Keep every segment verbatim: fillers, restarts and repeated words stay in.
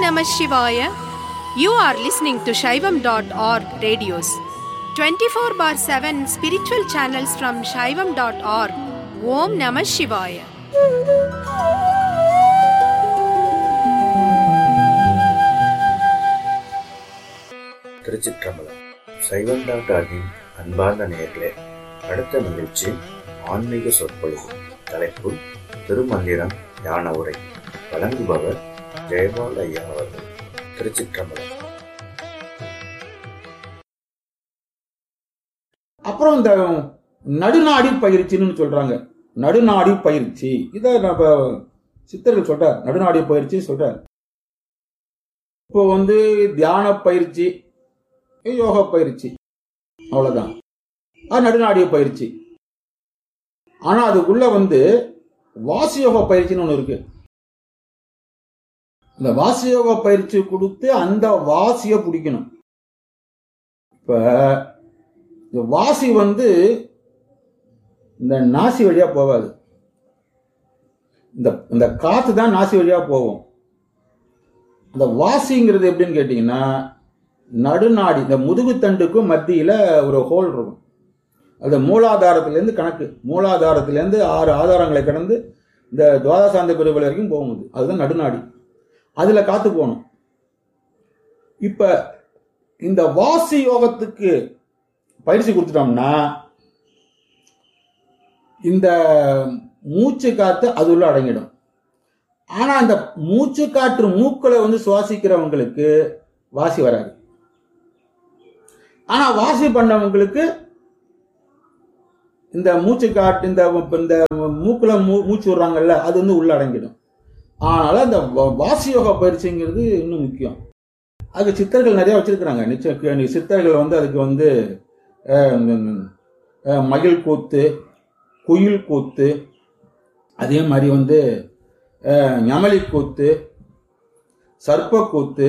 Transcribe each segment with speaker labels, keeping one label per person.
Speaker 1: Namah Shivaya. You are listening to Shaivam dot org radios. twenty-four bar seven spiritual channels from Shaivam dot org. Om Namah Shivaya.
Speaker 2: திருச்சிற்றம்பலம். சைவம் dot ஆர்கின் அன்பார்ந்த நேயர்களே, அடுத்த நிகழ்ச்சி ஆன்மீக சொற்பொழிவு. தலைப்பு திருமந்திரம் ஞான உரை. வழங்குபவர் ஜெயபால் ஐயா அவர்கள். திருச்சிற்றம்பலம்.
Speaker 3: அப்புறம் இந்த நடுநாடி பயிற்சின்னு சொல்றாங்க. நடுநாடி பயிற்சி இதை நம்ம சித்தர்கள் சொல்றார். நடுநாடி பயிற்சி சொல்றார். இப்போ வந்து தியான பயிற்சி, யோக பயிற்சி, அவ்வளவுதான். அது நடுநாடிய பயிற்சி. ஆனா அதுக்குள்ள வந்து வாசியோக பயிற்சின்னு ஒண்ணு இருக்கு. இந்த வாசியோக பயிற்சி கொடுத்து அந்த வாசிய பிடிக்கணும். இப்ப இந்த வாசி வந்து இந்த நாசி வழியா போகாது. இந்த இந்த காத்து தான் நாசி வழியா போகும். இந்த வாசிங்கிறது எப்படின்னு கேட்டீங்கன்னா, நடுநாடி இந்த முதுகு தண்டுக்கும் மத்தியில ஒரு ஹோல் இருக்கும். அது மூலாதாரத்திலேருந்து கணக்கு, மூலாதாரத்திலேருந்து ஆறு ஆதாரங்களை கடந்து இந்த துவாதசாந்த பிரிவுகள் வரைக்கும் போகுது. அதுதான் நடுநாடி. அதுல காத்து போகணும். இப்ப இந்த வாசி யோகத்துக்கு பயிற்சி கொடுத்துட்டோம்னா இந்த மூச்சு காத்து அது உள்ள அடங்கிடும். ஆனா இந்த மூச்சு காற்று மூக்களை வந்து சுவாசிக்கிறவங்களுக்கு வாசி வராது. ஆனா வாசி பண்ணவங்களுக்கு இந்த மூச்சு காற்று இந்த மூக்குல மூச்சு விடுறாங்கல்ல, அது வந்து உள்ள அடங்கிடும். அதனால இந்த வாசி யோக பயிற்சிங்கிறது இன்னும் முக்கியம். அதுக்கு சித்தர்கள் நிறைய வச்சிருக்கிறாங்க. நிச்சயம் சித்தர்கள் வந்து அதுக்கு வந்து மகிழ் கூத்து, குயில் கூத்து, அதே மாதிரி வந்து ஞமலி கூத்து, சர்ப்ப கூத்து,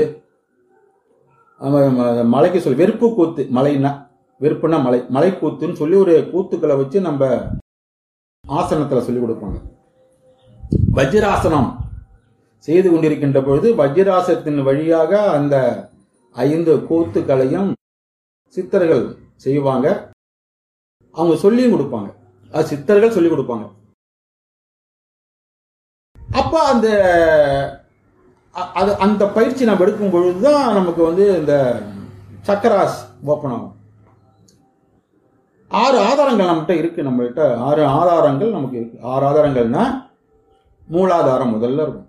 Speaker 3: மலைக்கு சொல்லி வெறுப்பு கூத்து, மலைன்னா வெறுப்புனா மலை, மலை கூத்துன்னு சொல்லி ஒரு கூத்துக்களை வச்சு நம்ம ஆசனத்துல சொல்லி கொடுப்பாங்க. வஜ்ராசனம் செய்து கொண்டிருக்கின்ற பொழுது வஜ்ராசனத்தின் வழியாக அந்த ஐந்து கூத்துக்களையும் சித்தர்கள் செய்வாங்க. அவங்க சொல்லியும் கொடுப்பாங்க. அது சித்தர்கள் சொல்லி கொடுப்பாங்க. அப்ப அந்த அந்த பயிற்சி நம்ம எடுக்கும் பொழுதுதான் நமக்கு வந்து இந்த சக்கராஸ் ஓப்பன் ஆகும். ஆறு ஆதாரங்கள் நம்மகிட்ட இருக்கு. நம்மகிட்ட ஆறு ஆதாரங்கள் நமக்கு இருக்கு. ஆறு ஆதாரங்கள்னா மூலாதாரம் முதல்ல இருக்கும்.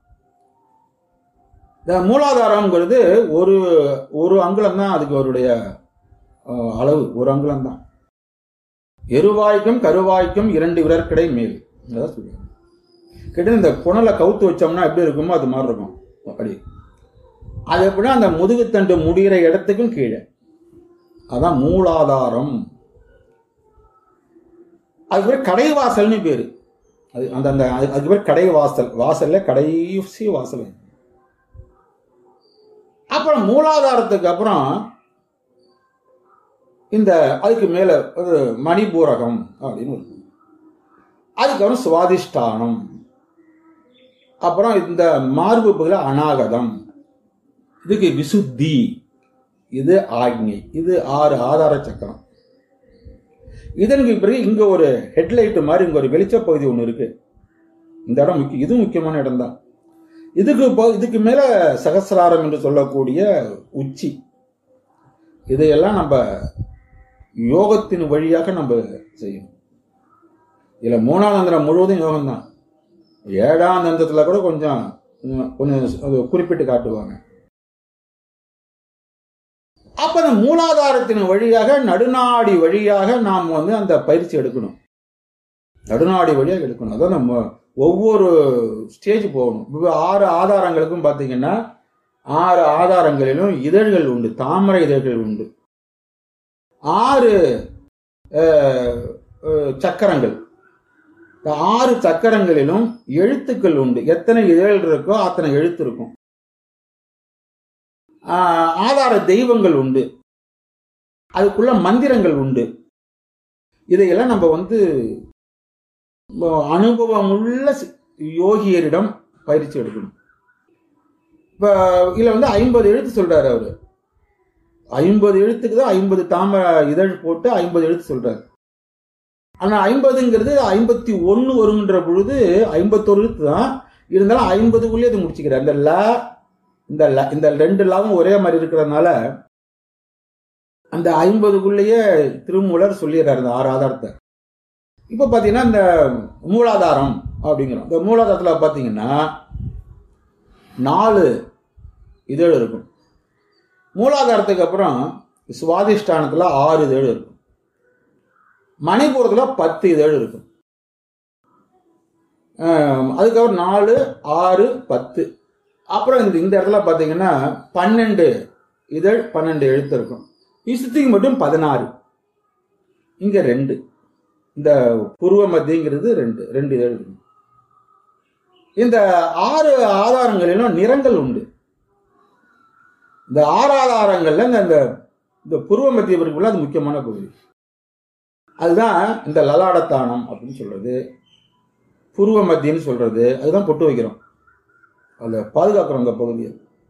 Speaker 3: இந்த மூலாதாரம்ங்கிறது ஒரு ஒரு அங்குலம் தான். அதுக்கு அவருடைய அளவு ஒரு அங்குலம் தான். எருவாய்க்கும் கருவாய்க்கும் இரண்டு விரற்கடை மேல். அதான் சொல்லுவாங்க. கிட்ட இந்த புனலை கவுத்து வச்சோம்னா எப்படி இருக்குமோ அது மாதிரி இருக்கும். அப்படி அது எப்படின்னா அந்த முதுகுத்தண்டு முடிகிற இடத்துக்கும் கீழே, அதான் மூலாதாரம். அதுக்கு பேர் கடைவாசல்னு பேரு. அது அந்த அந்த அதுக்கு பேர் கடைவாசல். வாசல்ல கடைசி வாசல். அப்புறம் மூலாதாரத்துக்கு அப்புறம் இந்த அதுக்கு மேல ஒரு மணிபூரகம் அப்படின்னு இருக்கும். அதுக்கப்புறம் சுவாதிஷ்டானம், அப்புறம் இந்த மார்பு பகுதியில அநாகதம், இதுக்கு விசுத்தி, இது ஆக்ஞை. இது ஆறு ஆதார சக்கரம். இதற்கு பிறகு இங்க ஒரு ஹெட்லைட் மாதிரி இங்க ஒரு வெளிச்ச பகுதி ஒண்ணு இருக்கு. இந்த இடம் முக்கியம். இது முக்கியமான இடம் தான். இதுக்கு இதுக்கு மேல சகசிராரம் என்று சொல்லக்கூடிய உச்சி. இதையெல்லாம் நம்ம யோகத்தின் வழியாக நம்ம செய்யணும். இதுல மூணாம் தந்திரம் முழுவதும் யோகம் தான். ஏழாம் தந்திரத்துல கூட கொஞ்சம் கொஞ்சம் குறிப்பிட்டு காட்டுவாங்க. அப்ப அந்த மூலாதாரத்தின் வழியாக நடுநாடி வழியாக நாம் வந்து அந்த பயிற்சி எடுக்கணும். நடுநாடி வழியாக எடுக்கணும். அதான் நம்ம ஒவ்வொரு ஸ்டேஜ் போகணும். ஆறு ஆதாரங்களுக்கும் பாத்தீங்கன்னா ஆறு ஆதாரங்களிலும் இதழ்கள் உண்டு, தாமரை இதழ்கள் உண்டு. ஆறு சக்கரங்கள், ஆறு சக்கரங்களிலும் எழுத்துக்கள் உண்டு. எத்தனை இதழ்கள் இருக்கோ அத்தனை எழுத்து இருக்கும். ஆதார தெய்வங்கள் உண்டு. அதுக்குள்ள மந்திரங்கள் உண்டு. இதையெல்லாம் நம்ம வந்து அனுபவமுள்ள யோகியரிடம் பயிற்சி எடுக்கணும். இப்போ இதில் வந்து ஐம்பது எழுத்து சொல்றாரு அவரு. ஐம்பது எழுத்துக்கு தான் ஐம்பது தாம இதழ் போட்டு ஐம்பது எழுத்து சொல்றாரு. ஆனா ஐம்பதுங்கிறது ஐம்பத்தி ஒன்னு வருங்கிற பொழுது ஐம்பத்தொரு எழுத்து தான் இருந்தாலும் ஐம்பதுக்குள்ளேயே அது முடிச்சுக்கிறார். இந்த ல இந்த ல இந்த ரெண்டு லாவும் ஒரே மாதிரி இருக்கிறதுனால அந்த ஐம்பதுக்குள்ளேயே திருமூலர் சொல்லிடுறாரு இந்த ஆறு ஆதாரத்தை. இப்ப பாத்தீங்கன்னா இந்த மூலாதாரம் அப்படிங்கிறோம். இந்த மூலாதாரத்துல பாத்தீங்கன்னா நாலு இதழ் இருக்கும். மூலாதாரத்துக்கு அப்புறம் சுவாதிஷ்டானத்துல ஆறு இதழ் இருக்கும். மணிபூரத்துல பத்து இதழ் இருக்கும். அதுக்கப்புறம் நாலு ஆறு பத்து. அப்புறம் இந்த இந்த இடத்துல பாத்தீங்கன்னா பன்னெண்டு இதழ் பன்னெண்டு எழுத்து இருக்கும். இசுத்திக்கு மட்டும் பதினாறு. இங்க ரெண்டு. இந்த பூர்வ மத்தியங்கிறது ரெண்டு ரெண்டு இதழ் இருக்கும். இந்த ஆறு ஆதாரங்களிலும் நிறங்கள் உண்டு. இந்த ஆறு ஆதாரங்கள்ல இந்த இந்த பூர்வ மத்திய பிரிவுல அது முக்கியமான பகுதி. அதுதான் இந்த லலாடத்தானம் அப்படின்னு சொல்றது, பூர்வ மத்தியன்னு சொல்றது. அதுதான் பொட்டு வைக்கிறோம், அதை பாதுகாக்கிறோம் அந்த பகுதியை.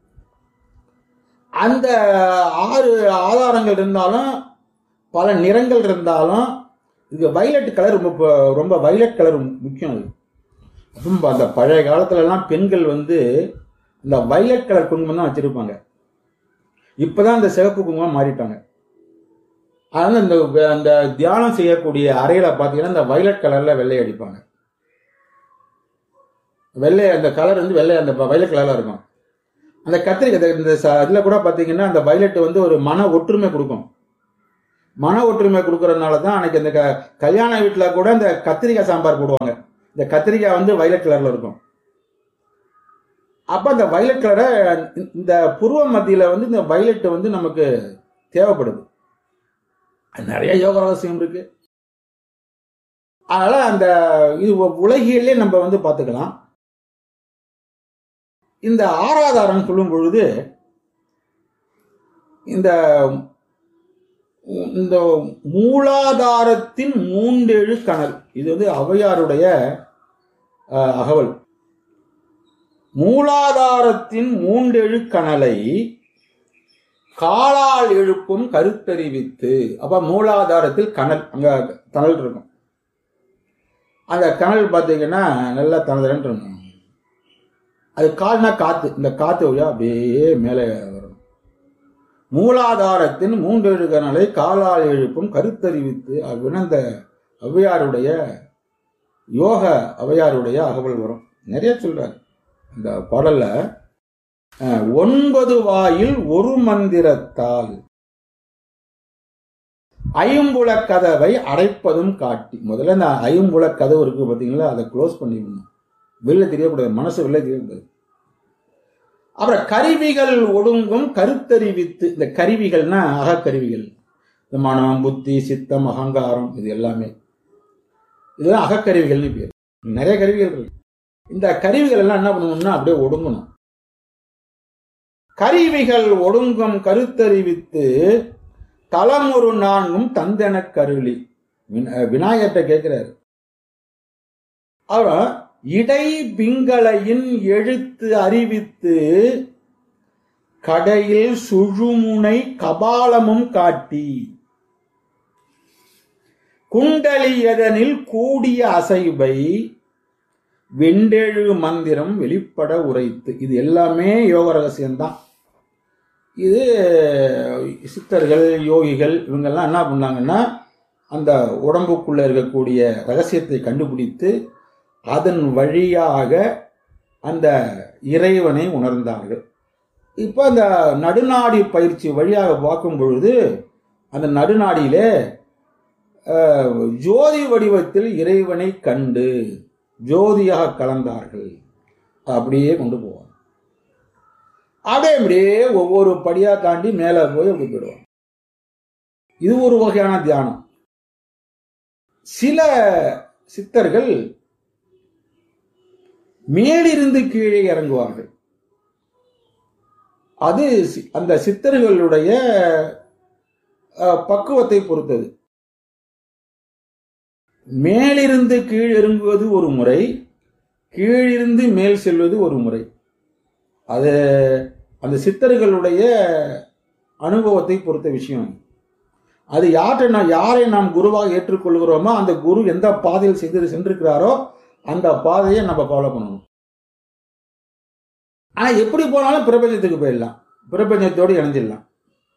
Speaker 3: அந்த ஆறு ஆதாரங்கள் இருந்தாலும் பல நிறங்கள் இருந்தாலும் இது வைலட் கலர் ரொம்ப ரொம்ப வைலட் கலர் முக்கியம். அது அந்த பழைய காலத்துல எல்லாம் பெண்கள் வந்து இந்த வைலட் கலர் குங்குமம் தான் வச்சிருப்பாங்க. இப்பதான் இந்த சிவப்பு குங்குமம் மாறிட்டாங்க. அதனால இந்த அந்த தியானம் செய்யக்கூடிய அறையில பாத்தீங்கன்னா இந்த வைலட் கலர்ல வெள்ளை அடிப்பாங்க. வெள்ளை அந்த கலர் வந்து வெள்ளை அந்த வைலட் கலர்ல இருக்கும். அந்த கத்திரிக்கை இந்த இதுல கூட பாத்தீங்கன்னா அந்த வைலட் வந்து ஒரு மன ஒற்றுமை கொடுக்கும். மன ஒற்றுமை கொடுக்கறதுனால தான் அன்னைக்கு அந்த கல்யாண வீட்டுல கூட இந்த கத்திரிக்காய் சாம்பார் போடுவாங்க. இந்த கத்திரிக்காய் வந்து வைலட் கலர்ல இருக்கும். அப்ப அந்த வைலட் கலரை இந்த பூர்வ மத்தியில வந்து இந்த வைலட் வந்து நமக்கு தேவைப்படுது. நிறைய யோக ரகசியம் இருக்கு. அதனால அந்த இது உலகிலே நம்ம வந்து பார்த்துக்கலாம். இந்த ஆறாதாரம் சொல்லும் பொழுது இந்த இந்த மூலாதாரத்தின் மூன்றெழு கணல், இது வந்து ஔவையாருடைய அகவல். மூலாதாரத்தின் மூன்றெழு கணலை காலால் எழுப்பும் கருத்தறிவித்து. அப்ப மூலாதாரத்தில் கணல், அங்க தணல் இருக்கும். அந்த கணல் பார்த்தீங்கன்னா நல்லா தணல் இருக்கும். அது கால்னா காத்து, இந்த காத்து வழியா அப்படியே மேலே வரும். மூலாதாரத்தின் மூன்றெழு கணலை காலால் எழுப்பும் கருத்தறிவித்து அப்படின்னு அந்த ஔவையாருடைய யோக ஔவையாருடைய அகவல் வரும். நிறைய சொல்றாரு இந்த பாடல்ல. ஒன்பது வாயில் ஒரு மந்திரத்தால் ஐம்புல கதவை அடைப்பதும் காட்டி. முதல்ல இந்த ஐம்புல கதவு இருக்கு பாத்தீங்களா, அதை க்ளோஸ் பண்ணிடணும். வெளில தெரியக்கூடாது, மனசு வெளில தெரியக்கூடாது. அப்புறம் கருவிகள் ஒடுங்கும் கருத்தறிவித்து. இந்த கருவிகள்னா அகக்கருவிகள். இந்த மனம், புத்தி, சித்தம், அகங்காரம், இது எல்லாமே இதுதான் அகக்கருவிகள்னு பேர். நிறைய கருவிகள் இருக்கு. இந்த கருவிகள் எல்லாம் என்ன பண்ணணும்னா அப்படியே ஒடுங்கணும். கருவிகள் ஒடுங்கும் கருத்தறிவித்து தலமொரு நான்கும் தந்தன கருளி. விநாயகர்கிட்ட கேட்கிறாரு. அவர் இடை பிங்களையின் எழுத்து அறிவித்து கடையில் சுழுமுனை கபாலமும் காட்டி குண்டலியதனில் கூடிய அசைவை வெண்டெழு மந்திரம் வெளிப்பட உரைத்து. இது எல்லாமே யோக ரகசியம்தான். இது சித்தர்கள், யோகிகள் இவங்கெல்லாம் என்ன பண்ணாங்கன்னா அந்த உடம்புக்குள்ள இருக்கக்கூடிய ரகசியத்தை கண்டுபிடித்து அதன் வழியாக அந்த இறைவனை உணர்ந்தார்கள். இப்போ அந்த நடுநாடி பயிற்சி வழியாக பார்க்கும் பொழுது அந்த நடுநாடியிலே ஜோதி வடிவத்தில் இறைவனை கண்டு ஜோதியாக கலந்தார்கள். அப்படியே கொண்டு போவாங்க. அப்படியே அப்படியே ஒவ்வொரு படியா தாண்டி மேல போய் அப்படி போயிடுவாங்க. இது ஒரு வகையான தியானம். சில சித்தர்கள் மேலிருந்து கீழே இறங்குவார்கள். அது அந்த சித்தர்களுடைய பக்குவத்தை பொறுத்தது. மேலிருந்து கீழ் இறங்குவது ஒரு முறை, கீழிருந்து மேல் செல்வது ஒரு முறை. அது அந்த சித்தர்களுடைய அனுபவத்தை பொறுத்த விஷயம். அது யாற்றை நாம் யாரை நாம் குருவாக ஏற்றுக்கொள்கிறோமோ அந்த குரு எந்த பாதையில் சென்று சென்றிருக்கிறாரோ அந்த பாதையை நம்ம ஃபாலோ பண்ணணும். ஆனா எப்படி போனாலும் பிரபஞ்சத்துக்கு போயிடலாம், பிரபஞ்சத்தோடு இணைஞ்சிடலாம்.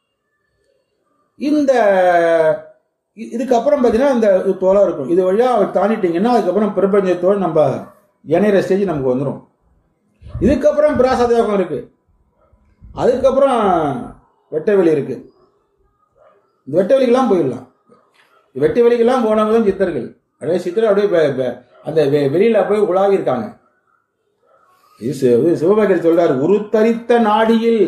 Speaker 3: இந்த இதுக்கப்புறம் பார்த்தீங்கன்னா இந்த தோலை இருக்கும், இது வழியா தாண்டிட்டீங்கன்னா அதுக்கப்புறம் பிரபஞ்சத்தோடு நம்ம இணையிற ஸ்டேஜ் நமக்கு வந்துடும். இதுக்கப்புறம் பிராசதேகம் இருக்கு, அதுக்கப்புறம் வெட்டவெளி இருக்கு. இந்த வெட்டவெளிக்கெல்லாம் போயிடலாம். வெட்ட வெளிக்கெல்லாம் போனவங்க தான் சித்தர்கள். அப்படியே சித்தர் அப்படியே அந்த வெளியில போய் உலாவி இருக்காங்க. இது சிவபாகர் சொல்றார், உருத்தரித்த நாடியில்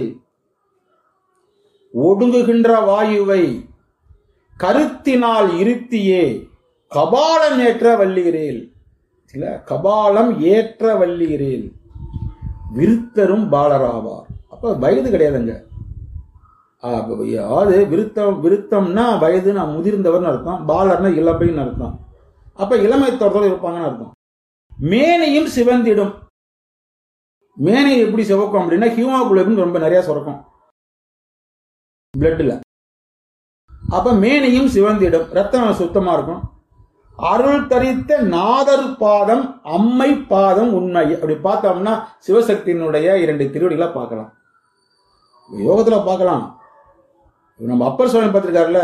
Speaker 3: ஒடுங்குகின்ற வாயுவை கருத்தினால் இருத்தியே கபாலம் ஏற்ற வல்லிகிறேல். கபாலம் ஏற்ற வல்லிகிறேல் விருத்தரும் பாலராவார். அப்ப வயது கிடையாதுங்க. அதாவது விருத்தம் விருத்தம்னா வயதுன்னு முதிர்ந்தவர்னு அர்த்தம், பாலர்னா இளமைன்னு அர்த்தம். அப்ப இளமை தோற்றத்தோடு இருப்பாங்கன்னு அர்த்தம். மேனையும் சிவந்திடும். மேனை எப்படி சிவக்கும் அப்படின்னா ஹியூமாகுளோபின் ரொம்ப நிறைய சுரக்கும் பிளட்ல. அப்ப மேனையும் சிவந்திடும், ரத்தம் சுத்தமா இருக்கும். அருள் தரித்த நாதர் பாதம் அம்மை பாதம் உண்மை. அப்படி பார்த்தோம்னா சிவசக்தியினுடைய இரண்டு திருவடிகளை பார்க்கலாம், யோகத்துல பார்க்கலாம். நம்ம அப்பர் சுவாமி பார்த்திருக்காருல,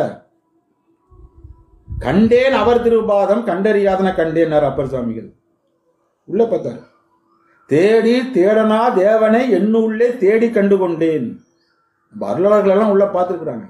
Speaker 3: கண்டேன் அவர் திருபாதம் கண்டறியாதன கண்டேன் அப்பர் சுவாமிகள். உள்ள பார்த்தாரு, தேடி தேடனா தேவனை என்னுள்ளே தேடி கண்டு கொண்டேன். அருளாளர்கள் எல்லாம் உள்ள பார்த்திருக்கிறாங்க.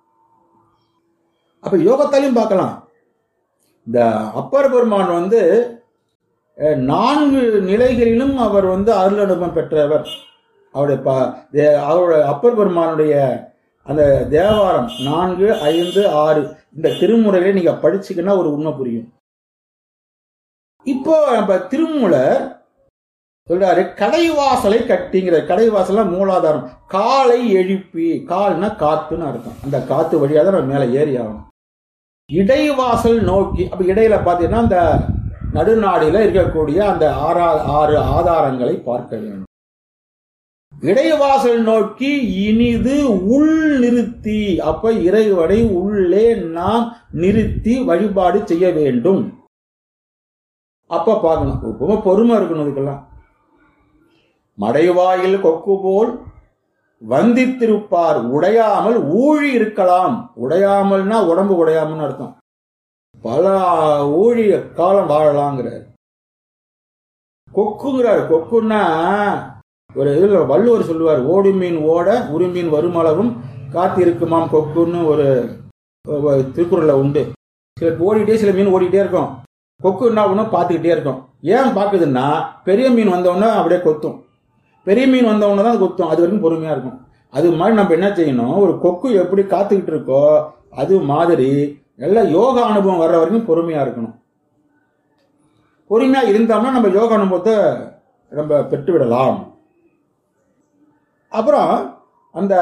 Speaker 3: அப்ப யோகத்தாலையும் பார்க்கலாம். இந்த அப்பர் பெருமான் வந்து நான்கு நிலைகளிலும் அவர் வந்து அருள் அனுபவம் பெற்றவர். அவருடைய அவருடைய அப்பர் பெருமானுடைய அந்த தேவாரம் நான்கு ஐந்து ஆறு இந்த திருமுறைகளை நீங்க படிச்சுக்கின்னா ஒரு உண்மை புரியும். இப்போ நம்ம திருமூலர் சொல்றாரு, கடைவாசலை கட்டிங்கிற. கடைவாசல் மூலாதாரம், காலை எழுப்பி. கால்னா காத்துன்னு அர்த்தம். அந்த காத்து வழியாக தான் நம்ம மேல ஏறி ஆகணும். இடைவாசல் நோக்கி. அப்ப இடையில பாத்தீங்கன்னா அந்த நடுநாடியில இருக்கக்கூடிய அந்த ஆறா ஆறு ஆதாரங்களை பார்க்க வேண்டும். இடைவாசல் நோக்கி இனிது உள் நிறுத்தி. அப்ப இறைவனை உள்ளே நாம் நிறுத்தி வழிபாடு செய்ய வேண்டும். அப்ப பார்க்கணும், ரொம்ப பொறுமை இருக்கணும் இதுக்கெல்லாம். மடைவாயில் கொக்கு போல் வந்தித்திருப்பார் உடையாமல் ஊழி இருக்கலாம். உடையாமல்னா உடம்பு உடையாமல்னு அர்த்தம். பல ஊழி காலம் வாழலாங்கிறார். கொக்குங்கிறார். கொக்குன்னா ஒரு இதுல வள்ளுவர் சொல்லுவார், ஓடு மீன் ஓட உருமீன் வருமளவும் காத்து இருக்குமாம் கொக்குன்னு ஒரு திருக்குறள்ல உண்டு. சில ஓடிட்டே சில மீன் ஓடிட்டே இருக்கும். கொக்கு என்ன ஒன்றும் பார்த்துக்கிட்டே இருக்கும். ஏன் பார்க்குதுன்னா பெரிய மீன் வந்தவொடனே அப்படியே கொத்தும், பெரிய மீன் வந்தவொடனே தான் கொத்தும். அது வரைக்கும் பொறுமையா இருக்கும். அது மாதிரி நம்ம என்ன செய்யணும், ஒரு கொக்கு எப்படி காத்துக்கிட்டு இருக்கோ அது மாதிரி எல்லாம் யோகா அனுபவம் வர்ற வரைக்கும் பொறுமையா இருக்கணும். பொறுமையா இருந்தோம்னா நம்ம யோகா அனுபவத்தை நம்ம பெற்றுவிடலாம். அப்புறம் அந்த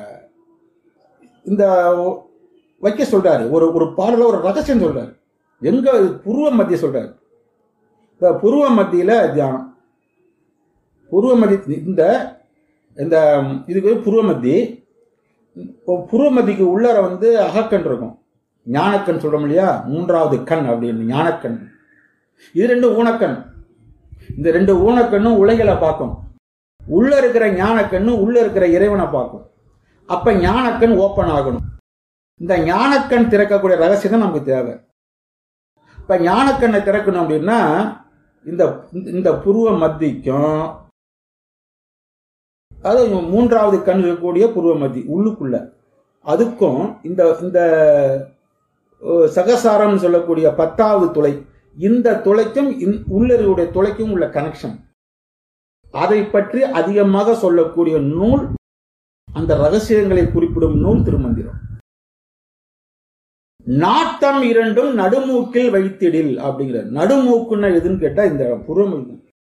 Speaker 3: இந்த வைக்க சொல்றாரு, ஒரு ஒரு பாடல ஒரு ரகசியம் சொல்றாரு. எங்க புருவ மத்திய சொல்றாரு. இந்த புருவ மத்தியில தியானம். புருவ மத்திய இந்த இந்த இதுக்கு புருவ மத்தி. புருவ மத்திக்கு உள்ளர வந்து அகக்கண் இருக்கும், ஞானக்கண் சொல்றோம் இல்லையா, மூன்றாவது கண் அப்படின்னு ஞானக்கண். இது ரெண்டு ஊனக்கண். இந்த ரெண்டு ஊனக்கண்ணும் உலகில பார்க்கும். உள்ள இருக்கிற ஞானக்கண்ணு உள்ள இருக்கிற இறைவனை பார்க்கும். அப்ப ஞானக்கண் ஓப்பன் ஆகணும். இந்த ஞானக்கண் திறக்கக்கூடிய ரகசியம் தான் நமக்கு தேவை. இப்ப ஞானக்கண்ணை திறக்கணும் அப்படின்னா இந்த இந்த புருவ மத்திக்கும், அதாவது மூன்றாவது கண் இருக்கக்கூடிய புருவ மத்தி உள்ளுக்குள்ள, அதுக்கும் இந்த இந்த சகசாரம் சொல்லக்கூடிய பத்தாவது துளை, இந்த துளைக்கும் உள்ளருடைய துளைக்கும் உள்ள கனெக்ஷன். அதை பற்றி அதிகமாக சொல்லக்கூடிய நூல், அந்த ரகசியங்களை குறிப்பிடும் நூல் திருமந்திரம். நாட்டம் இரண்டும் நடுமூக்கில் வைத்திடில் அப்படிங்கிற. நடுமூக்குன்னா எதுன்னு கேட்டா இந்த புறமை,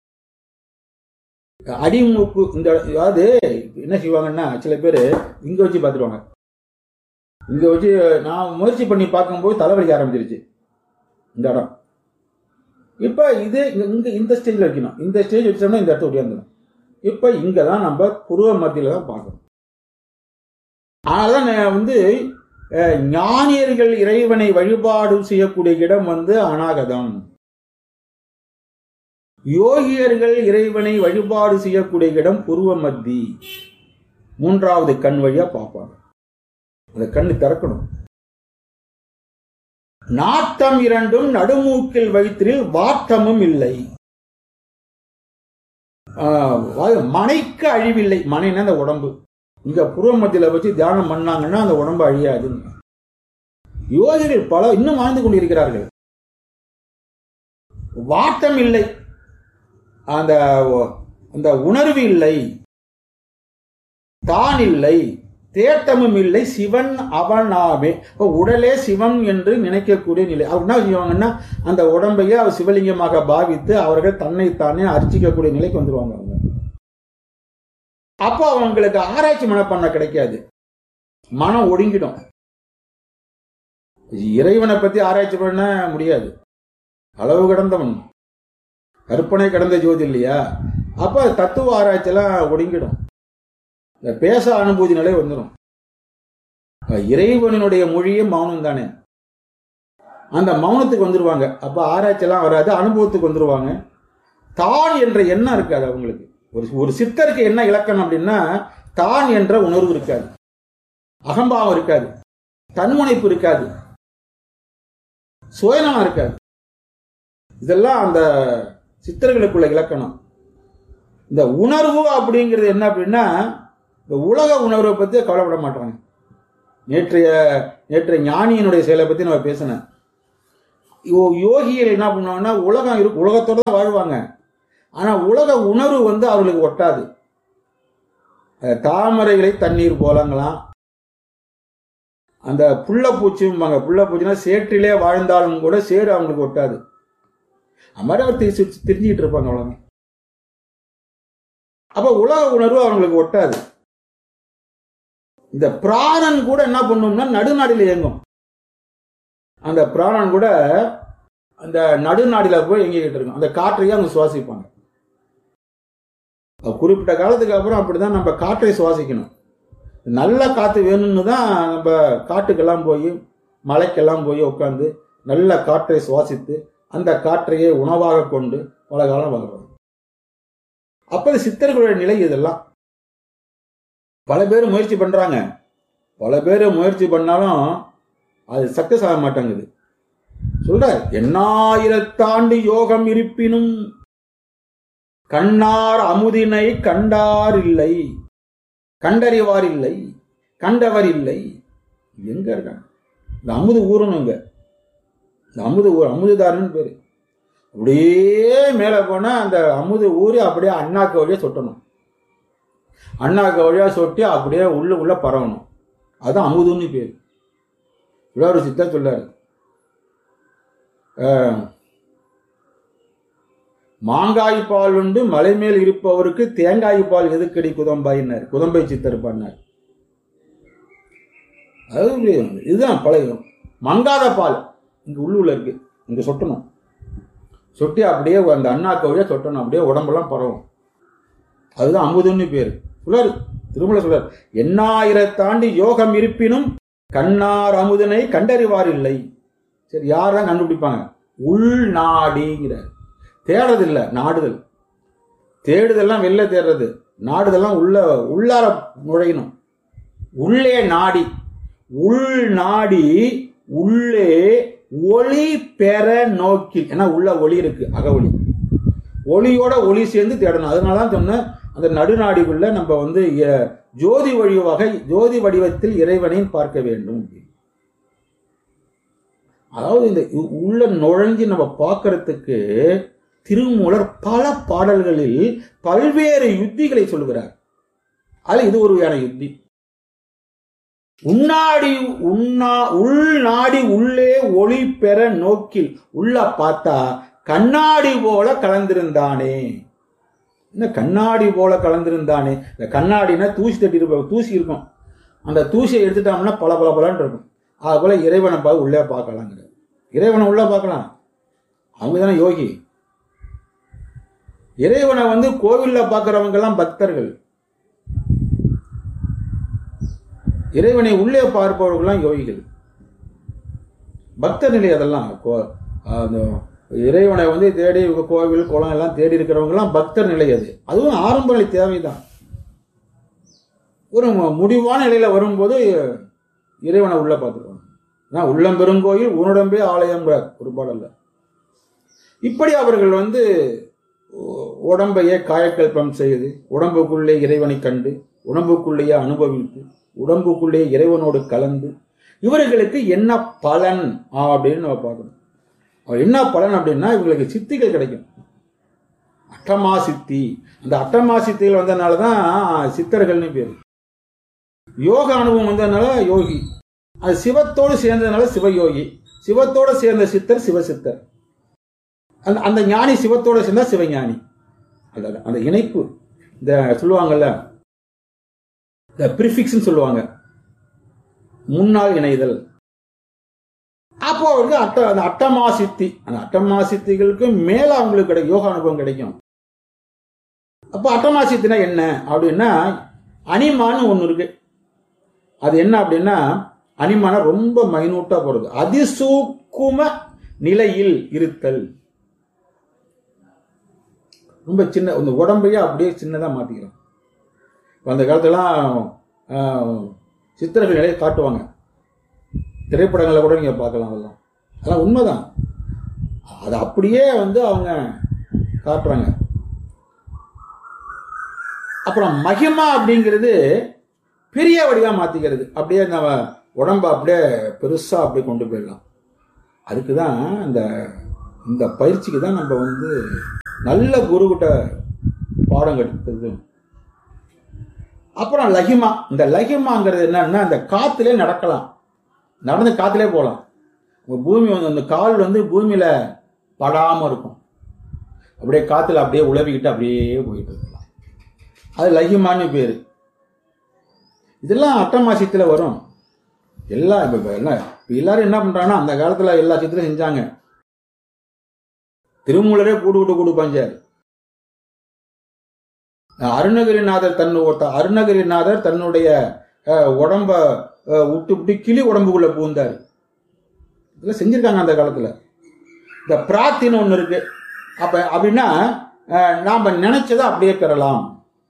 Speaker 3: அடிமூக்கு. இந்த அதாவது என்ன செய்வாங்கன்னா சில பேர் இங்க வச்சு பார்த்துருவாங்க. இங்க வச்சு நான் முயற்சி பண்ணி பார்க்கும்போது தலைவலிக்க ஆரம்பிச்சிருச்சு இந்த இடம். இப்ப இது இங்க இந்த ஸ்டேஜ்ல வைக்கணும். இந்த ஸ்டேஜ் வச்சோம்னா இந்த இடத்த ஒடியாந்துடும். இப்ப இங்கதான் நம்ம புருவ மத்தியில தான் பார்க்கணும். அதனாலதான் வந்து ஞானியர்கள் இறைவனை வழிபாடு செய்யக்கூடிய இடம் வந்து அநாகதம். யோகியர்கள் இறைவனை வழிபாடு செய்யக்கூடிய இடம் புருவ மத்தி. மூன்றாவது கண் வழியா பார்ப்பாங்க. அந்த கண்ணு திறக்கணும். நாட்டம் இரண்டும் நடுமூக்கில் வைத்திரில் வாட்டமும் இல்லை. மனைக்கு அழிவில்லை. மனைன்னா அந்த உடம்பு. இங்க புருவ மத்தியில வச்சு தியானம் பண்ணாங்கன்னா அந்த உடம்பு அழியாது. யோகிகள் பல இன்னும் வாழ்ந்து கொண்டிருக்கிறார்கள். வாட்டம் இல்லை, அந்த அந்த உணர்வு இல்லை, தான் இல்லை, தேட்டமும் இல்லை, சிவன் அவனாவே. உடலே சிவன் என்று நினைக்கக்கூடிய நிலை. அவர் என்ன செய்வாங்கன்னா அந்த உடம்பையே அவர் சிவலிங்கமாக பாவித்து அவர்கள் தன்னைத்தானே அர்ச்சிக்கக்கூடிய நிலைக்கு வந்துருவாங்க அவங்க. அப்போ அவங்களுக்கு ஆராய்ச்சி மனப்பான்மை கிடைக்காது, மனம் ஒடுங்கிடும். இறைவனை பத்தி ஆராய்ச்சி பண்ண முடியாது. அளவு கடந்தவன், கற்பனை கடந்த ஜோதி இல்லையா? அப்ப தத்துவ ஆராய்ச்சி எல்லாம் ஒடுங்கிடும். இந்த பேச அனுபூதி நிலை வந்துடும். இறைவனுடைய மொழியே மௌனம் தானே. அந்த மௌனத்துக்கு வந்துருவாங்க. அப்ப ஆராய்ச்சி எல்லாம் வராது, அனுபவத்துக்கு வந்துருவாங்க. தான் என்ற எண்ணம் இருக்காது அவங்களுக்கு. ஒரு ஒரு சித்தருக்கு என்ன இலக்கணம் அப்படின்னா, தான் என்ற உணர்வு இருக்காது, அகம்பாவம் இருக்காது, தன்முனைப்பு இருக்காது, சுயநலம் இருக்காது. இதெல்லாம் அந்த சித்தர்களுக்குள்ள இலக்கணம். இந்த உணர்வு அப்படிங்கிறது என்ன அப்படின்னா, இந்த உலக உணர்வை பத்தி கவலைப்பட மாட்டாங்க. நேற்றைய நேற்றைய ஞானியினுடைய செயலை பத்தி நம்ம பேசினேன். யோகிகள் என்ன பண்ணுவாங்கன்னா உலகம் இருக்கு, உலகத்தோட தான் வாழ்வாங்க. ஆனா உலக உணர்வு வந்து அவர்களுக்கு ஒட்டாது. தாமரைகளை தண்ணீர் போலங்களாம். அந்த புள்ள பூச்சிம்பாங்க. புள்ள பூச்சினா சேற்றிலே வாழ்ந்தாலும் கூட சேறு அவங்களுக்கு ஒட்டாது. அது மாதிரி அவர் தெரிஞ்சுக்கிட்டு இருப்பாங்க அவ்வளவு. அப்ப உலக உணர்வு அவங்களுக்கு ஒட்டாது. இந்த பிராணன் கூட என்ன பண்ணும்னா நடுநாடில இயங்கும். அந்த பிராணன் கூட அந்த நடுநாடில போய் எங்கிட்டு இருக்கும். அந்த காற்றையே அவங்க சுவாசிப்பாங்க. குறிப்பிட்ட காலத்துக்கு அப்புறம் அப்படிதான் நம்ம காற்றை சுவாசிக்கணும். நல்ல காற்று வேணும்னு தான் நம்ம காட்டுக்கெல்லாம் போய் மலைக்கெல்லாம் போய் உட்காந்து நல்ல காற்றை சுவாசித்து அந்த காற்றையே உணவாக கொண்டு பல காலம் வாழ்றோம். அப்ப சித்தர்களுடைய நிலை இதெல்லாம். பல பேர் முயற்சி பண்றாங்க. பல பேர் முயற்சி பண்ணாலும் அது சக்சஸ் ஆக மாட்டேங்குது. சொல்ற எண்ணாயிரத்தாண்டு யோகம் இருப்பினும் கண்ணார் அமுதினை கண்டார் இல்லை, கண்டறிவார் இல்லை, கண்டவர் இல்லை. எங்க இருக்காங்க? இந்த அமுது ஊறணுங்க. இந்த அமுது ஊர் அமுதுதாரன்னு பேரு. அப்படியே மேல போனா அந்த அமுது ஊறி அப்படியே அண்ணாக்கு வழியா சொட்டணும். அண்ணாக்கு வழியா சொட்டி அப்படியே உள்ள உள்ள பரவணும். அதுதான் அமுதுன்னு பேரு. ஒரு சித்தர் சொல்லாரு, மாங்காய் பால் உண்டு மலை மேல் இருப்பவருக்கு தேங்காய் பால் எதுக்கடி குதம்பாயினார். குதம்பை சித்தர் பண்ணார். அது இதுதான் பழகும். மங்காத பால் இங்க உள்ளுள்ள இருக்கு, இங்க சொட்டணும். சொட்டி அப்படியே அந்த அண்ணாக்கு வழியா சொட்டணும். அப்படியே உடம்பெல்லாம் பரவும். அதுதான் அமுதுன்னு பேரு. சொல்றாரு திருமலை சொல்றாரு, எண்ணாயிரத்தாண்டு யோகம் இருப்பினும் கண்ணார் அமுதனை கண்டறிவார் இல்லை. சரி, யார்தான் கண்டுபிடிப்பாங்க? உள்நாடிங்கிறார். தேடுறது இல்ல, நாடுதல். தேடுதெல்லாம் வெளில தேடுறது, நாடுதெல்லாம் உள்ள உள்ளார நுழையணும். உள்ளே நாடி, உள் நாடி உள்ளே ஒளி பெற நோக்கி. ஏன்னா உள்ள ஒளி இருக்கு, அகவொளி. ஒளியோட ஒளி சேர்ந்து தேடணும். அதனாலதான் சொன்ன அந்த நடுநாடிக்குள்ள நம்ம வந்து ஜோதி வடிவாக ஜோதி வடிவத்தில் இறைவனை பார்க்க வேண்டும். அதாவது இந்த உள்ள நுழைஞ்சு நம்ம பார்க்கறதுக்கு திருமூலர் பல பாடல்களில் பல்வேறு யுத்திகளை சொல்கிறார். அது இது ஒரு வகையான யுத்தி. உன்னாடி உன்னா உள்நாடி உள்ளே ஒளி பெற நோக்கில். உள்ள பார்த்தா கண்ணாடி போல கலந்திருந்தானே. என்ன கண்ணாடி போல கலந்திருந்தானே? இந்த கண்ணாடினா தூசி தட்டி இருப்ப, தூசி இருக்கும். அந்த தூசியை எடுத்துட்டோம்னா பல பல பலன்னு இருக்கும். அது போல இறைவனை பார்த்து உள்ளே பார்க்கலாங்கிற. இறைவனை உள்ள பார்க்கலாம். அவங்க தானே யோகி. இறைவனை வந்து கோவில்ல பார்க்கிறவங்க எல்லாம் பக்தர்கள், இறைவனை உள்ளே பார்ப்பவர்கள்லாம் யோகிகள். பக்த நிலை அதெல்லாம். இறைவனை வந்து தேடி கோவில் குளம் எல்லாம் தேடி இருக்கிறவங்க எல்லாம் பக்தர் நிலை. அது அதுவும் ஆரம்ப நிலை தேவைதான். ஒரு முடிவான நிலையில வரும்போது இறைவனை உள்ள பார்த்துருவாங்க. நான் உள்ளம் பெருங்கோயில் உன்னுடம்பே ஆலயம் ஒரு பாடல்ல. இப்படி அவர்கள் வந்து உடம்பையே காயக்கல்பம் செய்து உடம்புக்குள்ளே இறைவனை கண்டு உடம்புக்குள்ளேயே அனுபவித்து உடம்புக்குள்ளே இறைவனோடு கலந்து இவர்களுக்கு என்ன பலன் அப்படின்னு நம்ம பார்க்கணும். என்ன பலன் அப்படின்னா இவங்களுக்கு சித்திகள் கிடைக்கும். அட்டமா சித்தி. அந்த அட்டமா சித்திகள் வந்ததுனாலதான் சித்தர்கள்னு பேரு. யோக அனுபவம் வந்ததுனால யோகி. அது சிவத்தோடு சேர்ந்ததுனால சிவயோகி. சிவத்தோடு சேர்ந்த சித்தர் சிவசித்தர். அந்த அந்த ஞானி சிவத்தோடு சேர்ந்தா சிவஞானி. அந்த அந்த இணைப்பு இந்த சொல்லுவாங்கல்ல, இந்த பிரிஃபிக்ஸ் சொல்லுவாங்க, முன்னால் இணைதல். அப்போ அவருக்கு அட்ட அந்த அட்டமா சித்தி, அந்த அட்டமா சித்திகளுக்கு மேல அவங்களுக்கு கிடைக்கும் யோகா அனுபவம் கிடைக்கும். அப்போ அட்டமா சித்தினா என்ன அப்படின்னா, அனிமான்னு ஒண்ணு இருக்கு. அது என்ன அப்படின்னா, அனிமான ரொம்ப மைனூட்டா போறது, அதிசூக்கும நிலையில் இருத்தல். ரொம்ப சின்ன இந்த உடம்பையே அப்படியே சின்னதா மாத்திக்கிறோம். அந்த காலத்துலாம் சித்திரங்கள் நிறைய காட்டுவாங்க, திரைப்படங்களை கூட நீங்க பார்க்கலாம். அதெல்லாம் அதெல்லாம் உண்மைதான். அது அப்படியே வந்து அவங்க காட்டுறாங்க. அப்புறம் மகிமா அப்படிங்கிறது பெரிய வடிவா மாத்திக்கிறது. அப்படியே நம்ம உடம்ப அப்படியே பெருசா அப்படியே கொண்டு போயிடலாம். அதுக்குதான் இந்த இந்த பயிற்சிக்கு தான் நம்ம வந்து நல்ல குருகிட்ட பாடம் கற்றது. அப்புறம் லகிமா. இந்த லகிமாங்கிறது என்னன்னா, இந்த காத்திலே நடக்கலாம், நடந்து காத்திலே போகலாம். பூமி வந்து அந்த கால் வந்து பூமியில படாம இருக்கும், அப்படியே காத்துல அப்படியே உழவிக்கிட்டு அப்படியே போயிட்டு இருக்கலாம். அது லகிமான்னு பேரு. இதெல்லாம் அட்டமாசியத்துல வரும். எல்லாம் இப்ப என்ன எல்லாரும் என்ன பண்றாங்கன்னா, அந்த காலத்துல எல்லா சித்திரம் செஞ்சாங்க. திருமூலரே கூடு விட்டு கூடு பாஞ்சார். அருணகிரிநாதர் தன்னு அருணகிரிநாதர் தன்னுடைய உடம்ப விட்டு விட்டு கிளி உடம்புக்குள்ள பூந்தார். இதெல்லாம் செஞ்சிருக்காங்க அந்த காலத்துல. இந்த பிரார்த்தின்னு ஒண்ணு இருக்கு. அப்ப அப்படின்னா நாம நினைச்சதை அப்படியே பெறலாம்.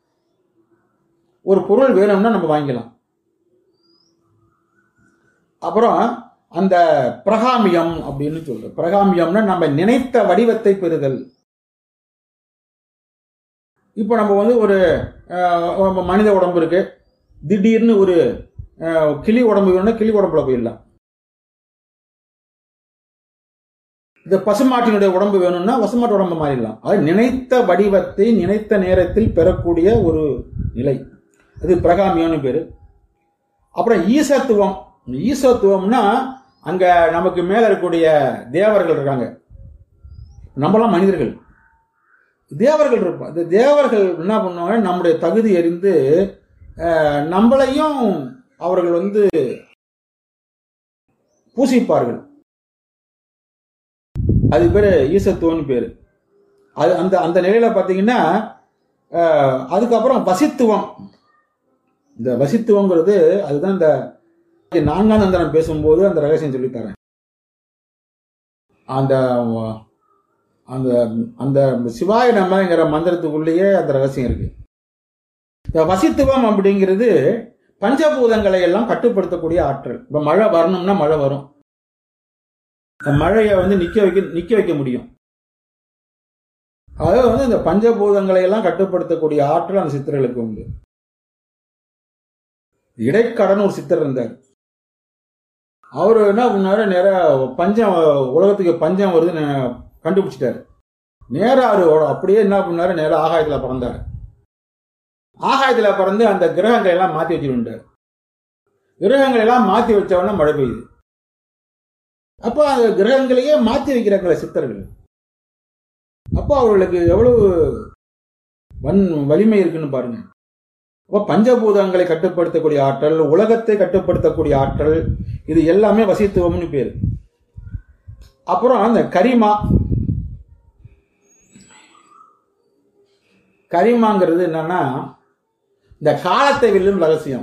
Speaker 3: ஒரு பொருள் வேணும்னா நம்ம வாங்கிக்கலாம். அப்புறம் அந்த பிரகாமியம் அப்படின்னு சொல்றோம். பிரகாமியம்னா நம்ம நினைத்த வடிவத்தை பெறுதல். இப்ப நம்ம வந்து ஒரு மனித உடம்பு இருக்கு, திடீர்னு ஒரு கிளி உடம்பு வேணும்னா கிளி உடம்புல போயிடலாம். இந்த பசுமாட்டினுடைய உடம்பு வேணும்னா பசுமாட்டு உடம்பு மாறிடலாம். அது நினைத்த வடிவத்தை நினைத்த நேரத்தில் பெறக்கூடிய ஒரு நிலை, அது பிரகாமியம்னு பேரு. அப்புறம் ஈசத்துவம். ஈசத்துவம்னா அங்க நமக்கு மேல இருக்கக்கூடிய தேவர்கள் இருக்காங்க, நம்மளாம் மனிதர்கள், தேவர்கள் இருப்போம். இந்த தேவர்கள் என்ன பண்ணுவாங்க, நம்முடைய தகுதி அறிந்து நம்மளையும் அவர்கள் வந்து பூசிப்பார்கள். அது பேரு ஈசத்துவம்னு பேரு. அது அந்த அந்த நிலையில பாத்தீங்கன்னா, அதுக்கப்புறம் வசித்துவம். இந்த வசித்துவங்கிறது அதுதான் இந்த நான்காம் தந்திரம் பேசும்போது அந்த ரகசியம் சொல்லித்தரேன். அந்த அந்த அந்த சிவாய நமங்கிற மந்திரத்துக்குள்ளேயே அந்த ரகசியம் இருக்கு. இந்த வசித்துவம் அப்படிங்கிறது பஞ்சபூதங்களை எல்லாம் கட்டுப்படுத்தக்கூடிய ஆற்றல். இப்ப மழை வரணும்னா மழை வரும், மழையை வந்து நிக்க வைக்க நிக்க வைக்க முடியும். அதாவது வந்து இந்த பஞ்சபூதங்களை எல்லாம் கட்டுப்படுத்தக்கூடிய ஆற்றல் அந்த சித்தர்களுக்கு உண்டு. இடைக்கடன் ஒரு சித்தர் இருந்தார். அவரு என்ன பண்ணாரு, நேரா பஞ்சம் உலகத்துக்கு பஞ்சம் வருதுன்னு கண்டுபிடிச்சிட்டாரு. நேரா அவரு அப்படியே என்ன பண்ணாரு, நேரா ஆகாயத்துல பறந்தாரு. ஆகாயத்துல பறந்து அந்த கிரகங்களை எல்லாம் மாத்தி வச்சுட்டாரு. கிரகங்களை எல்லாம் மாத்தி வச்சவொடனே மழை பெய்யுது. அப்போ அந்த கிரகங்களையே மாத்தி வைக்கிறாங்கள சித்தர்கள். அப்போ அவர்களுக்கு எவ்வளவு வன் வலிமை இருக்குன்னு பாருங்க. அப்ப பஞ்சபூதங்களை கட்டுப்படுத்தக்கூடிய ஆற்றல், உலகத்தை கட்டுப்படுத்தக்கூடிய ஆற்றல், இது எல்லாமே வசித்துவம்னு பேரு. அப்புறம் அந்த கரிமா. கரிமாங்கிறது என்னன்னா இந்த காலத்தை வெல்லும் ரகசியம்.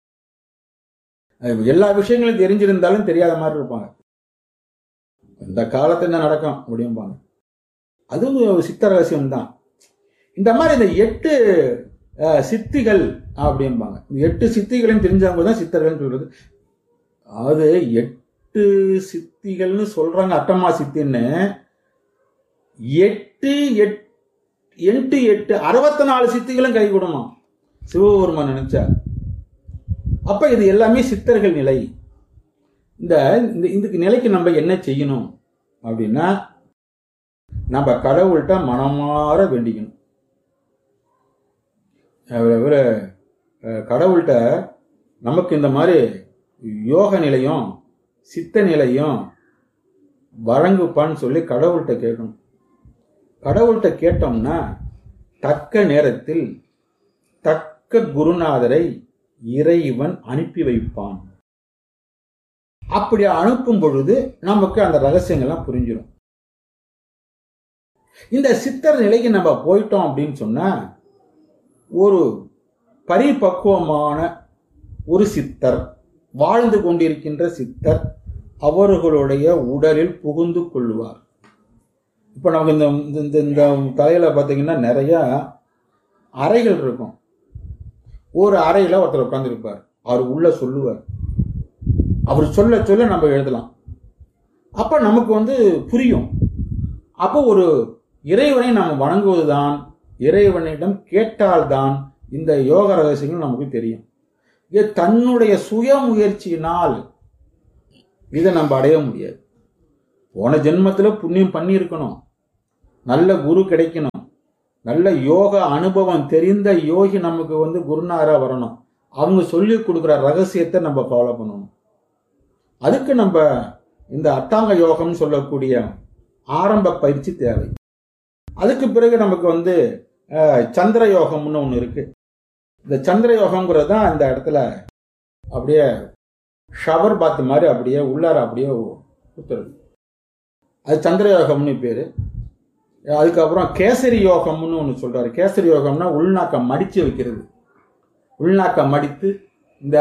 Speaker 3: எல்லா விஷயங்களும் தெரிஞ்சிருந்தாலும் தெரியாத மாதிரி இருப்பாங்க. இந்த காலத்துல என்ன நடக்கும் அப்படிம்பாங்க. அதுவும் சித்த ரகசியம் தான். இந்த மாதிரி இந்த எட்டு சித்திகள் அப்படிம்பாங்க. எட்டு சித்திகளையும் தெரிஞ்சவங்க தான் சித்தர்கள் சொல்றது. அது எட்டு சித்திகள்னு சொல்றாங்க, அட்டமா சித்தின்னு. எட்டு எட்டு எட்டு அறுபத்தி நாலு சித்திகளும் கை கொடுமா சிவபெருமான் நினைச்சா. அப்ப இது எல்லாமே சித்தர்கள் நிலை. இந்த இந்த நிலைக்கு நம்ம என்ன செய்யணும் அப்படின்னா, நம்ம கடவுள்கிட்ட மனமாற வேண்டிக்கணும். கடவுள்கிட்ட நமக்கு இந்த மாதிரி யோக நிலையும் சித்த நிலையும் வழங்குப்பான்னு சொல்லி கடவுள்கிட்ட கேட்கணும். கடவுள்கிட்ட கேட்டோம்னா தக்க நேரத்தில் தக்க குருநாதரை இறைவன் அனுப்பி வைப்பான். அப்படி அனுப்பும் பொழுது நமக்கு அந்த ரகசியங்கள்லாம் புரிஞ்சிடும். இந்த சித்தர் நிலைக்கு நம்ம போயிட்டோம் அப்படின்னு சொன்னா, ஒரு பரிபக்குவமான ஒரு சித்தர், வாழ்ந்து கொண்டிருக்கின்ற சித்தர் அவர்களுடைய உடலில் புகுந்து கொள்ளுவார். இப்ப நமக்கு இந்த இந்த தலையில பாத்தீங்கன்னா நிறைய அறைகள் இருக்கும். ஒரு அறையில ஒருத்தர் உட்கார்ந்துருப்பார். அவர் உள்ள சொல்லுவார். அவர் சொல்ல சொல்ல நம்ம எழுதலாம். அப்ப நமக்கு வந்து புரியும். அப்போ ஒரு இறைவனை நாம் வணங்குவதுதான், இறைவனிடம் கேட்டால்தான் இந்த யோக ரகசியங்கள் நமக்கு தெரியும். இது தன்னுடைய சுய முயற்சியினால் இதை நம்ம அடைய முடியாது. போன ஜென்மத்துல புண்ணியம் பண்ணி இருக்கணும், நல்ல குரு கிடைக்கணும், நல்ல யோக அனுபவம் தெரிந்த யோகி நமக்கு வந்து குருநாதரா வரணும். அவங்க சொல்லி கொடுக்குற ரகசியத்தை நம்ம ஃபாலோ பண்ணணும். அதுக்கு நம்ம இந்த அட்டாங்க யோகம் சொல்லக்கூடிய ஆரம்ப பயிற்சி தேவை. அதுக்கு பிறகு நமக்கு வந்து சந்திர யோகம்னு ஒன்று இருக்கு. இந்த சந்திர யோகம்ங்கிறது தான் இந்த இடத்துல அப்படியே ஷவர் பாத் மாதிரி அப்படியே உள்ளார அப்படியே ஊத்துறது. அது சந்திர யோகம்னு பேரு. அதுக்கப்புறம் கேசரி யோகம்னு ஒன்று சொல்றாரு. கேசரி யோகம்னா உள்நாக்கம் மடிச்சு வைக்கிறது. உள்நாக்கம் மடித்து இந்த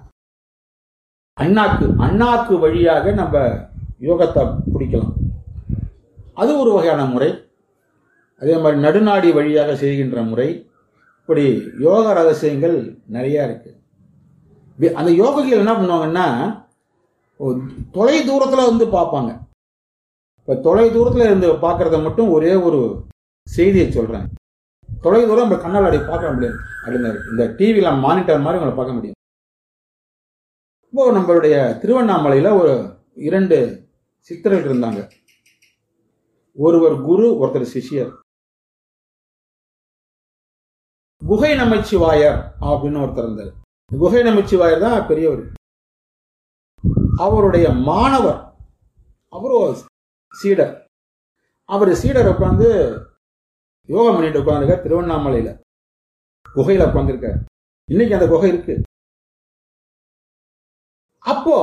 Speaker 3: அண்ணாக்கு அண்ணாக்கு வழியாக நம்ம யோகத்தை பிடிக்கலாம். அது ஒரு வகையான முறை. அதே மாதிரி நடுநாடி வழியாக செய்கின்ற முறை. இப்படி யோக ரகசியங்கள் நிறைய இருக்கு. அந்த யோகிகள் என்ன பண்ணுவாங்கன்னா, தொலை தூரத்துல வந்து பார்ப்பாங்க. இப்ப தொலை தூரத்துல இருந்து பார்க்கறத மட்டும் ஒரே ஒரு செய்தியை சொல்றேன். தொலை தூரம் நம்ம கண்ணால் அப்படி பார்க்க முடியாது. அப்படின்னு இந்த டிவில மானிட்டர் மாதிரி உங்களை பார்க்க முடியும். இப்போ நம்மளுடைய திருவண்ணாமலையில ஒரு இரண்டு சித்தர்கள் இருந்தாங்க. ஒருவர் குரு, ஒருத்தர் சிஷ்யர். குகை நமச்சிவாயர் அப்படின்னு ஒருத்தர் இருந்தார். குகை நமச்சிவாயர் தான் பெரியவர். அவருடைய மாணவர், அவரு சீடர். அவர் சீடர் உட்காந்து யோகம் பண்ணிட்டு உட்காந்துருக்க திருவண்ணாமலையில குகையில உட்காந்துருக்காரு. இன்னைக்கு அந்த குகை இருக்கு. அப்போ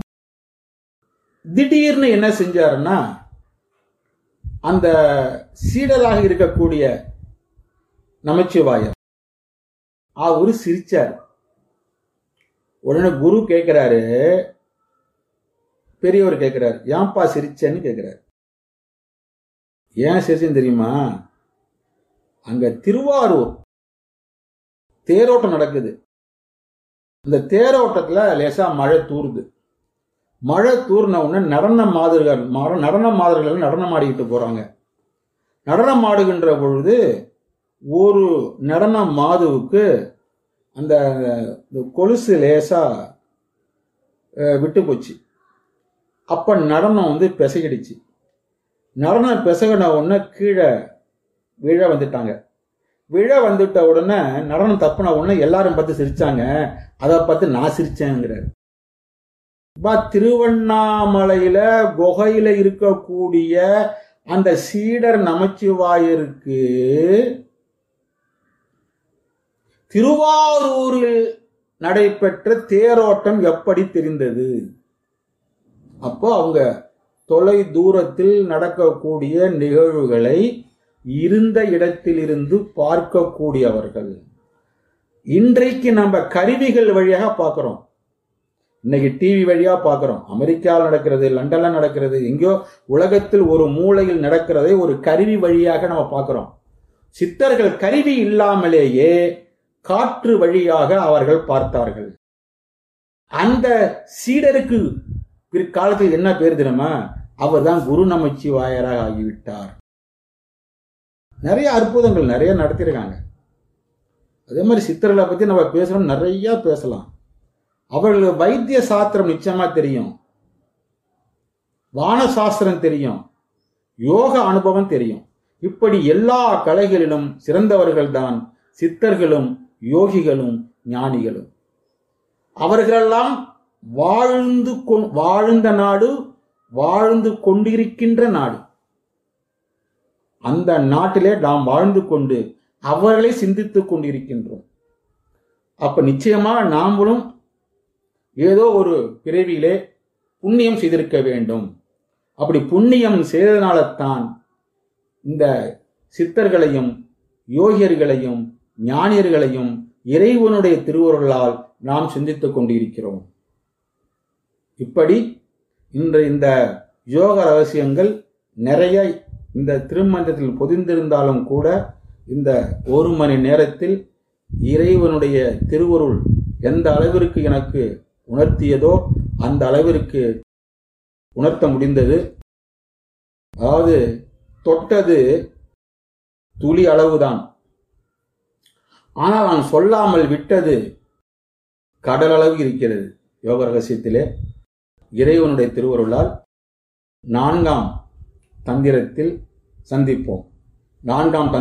Speaker 3: திடீர்னு என்ன செஞ்சாருன்னா, அந்த சீடராக இருக்கக்கூடிய நமச்சிவாயர் அவரு சிரிச்சார். உடனே குரு கேட்கிறாரு, பெரியவர் கேட்கிறாரு, ஏன்பா சிரிச்சேன்னு கேட்கிறாரு. ஏன் சிரிச்சேன்னு தெரியுமா? அங்க திருவாரூர் தேரோட்டம் நடக்குது. இந்த தேரோட்டத்துல லேசா மழை தூருது. மழை தூர்ன உடனே நடன மாதர்கள் நடன மாதர்கள் நடனம் ஆடிக்கிட்டு போறாங்க. நடனம் ஆடுகின்ற பொழுது ஒரு நடன மாதுவுக்கு அந்த கொலுசு லேசா விட்டு போச்சு. அப்ப நடனம் வந்து பிசகிடுச்சு. நடனம் பிசகின உடனே கீழே விழ வந்துட்டாங்க. விழ வந்துட்ட உடனே நடனம் தப்புன உடனே எல்லாரும் பார்த்து சிரிச்சாங்க. அதை பார்த்து நான் சிரிச்சேங்கிறார். திருவண்ணாமலையில குகையில இருக்கக்கூடிய அந்த சீடர் நமச்சிவாயருக்கு திருவாரூரில் நடைபெற்ற தேரோட்டம் எப்படி தெரிந்தது? அப்போ அவங்க தொலை தூரத்தில் நடக்கக்கூடிய நிகழ்வுகளை இருந்த இடத்திலிருந்து பார்க்கக்கூடியவர்கள். இன்றைக்கு நம்ம கருவிகள் வழியாக பார்க்கிறோம். இன்னைக்கு டிவி வழியா பார்க்கிறோம். அமெரிக்காவில் நடக்கிறது, லண்டன்ல நடக்கிறது, எங்கேயோ உலகத்தில் ஒரு மூலையில் நடக்கிறதை ஒரு கருவி வழியாக நம்ம பார்க்கிறோம். சித்தர்கள் கருவி இல்லாமலேயே காற்று வழியாக அவர்கள் பார்த்தார்கள். அந்த சீடருக்கு பிற்காலத்தில் என்ன பேர் தெரியுமா? அவர் தான் குரு நமச்சிவாயராக ஆகிவிட்டார். நிறைய அற்புதங்கள் நிறைய நடத்திருக்காங்க. அதே மாதிரி சித்தர்களை பத்தி நம்ம பேசணும், நிறைய பேசலாம். அவர்களுக்கு வைத்திய சாஸ்திரம் நிச்சயமா தெரியும், வான சாஸ்திரம் தெரியும், யோக அனுபவம் தெரியும். இப்படி எல்லா கலைகளிலும் சிறந்தவர்கள் தான் சித்தர்களும் யோகிகளும் ஞானிகளும். அவர்களெல்லாம் வாழ்ந்து வாழ்ந்த நாடு, வாழ்ந்து கொண்டிருக்கின்ற நாடு. அந்த நாட்டிலே நாம் வாழ்ந்து கொண்டு அவர்களை சிந்தித்துக் கொண்டிருக்கின்றோம். அப்ப நிச்சயமா நாமளும் ஏதோ ஒரு பிறவியிலே புண்ணியம் செய்திருக்க வேண்டும். அப்படி புண்ணியம் செய்ததனால்தான் இந்த சித்தர்களையும் யோகியர்களையும் ஞானியர்களையும் இறைவனுடைய திருவருளால் நாம் சிந்தித்துக் கொண்டிருக்கிறோம். இப்படி இன்று இந்த யோக ரகசியங்கள் நிறைய இந்த திருமந்திரத்தில் பொதிந்திருந்தாலும் கூட இந்த ஒரு மணி நேரத்தில் இறைவனுடைய திருவருள் எந்த அளவிற்கு எனக்கு உணர்த்தியதோ அந்த அளவிற்கு உணர்த்த முடிந்தது. அதாவது தொட்டது துளி அளவுதான், ஆனால் நான் சொல்லாமல் விட்டது கடல் அளவு இருக்கிறது. யோக ரகசியத்திலே இறைவனுடைய திருவருளால் நான்காம் தந்திரத்தில் சந்திப்போம். நான்காம்